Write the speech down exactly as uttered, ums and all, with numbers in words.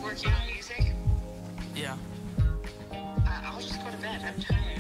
working on music? Yeah. Uh, I'll just go to bed. I'm tired.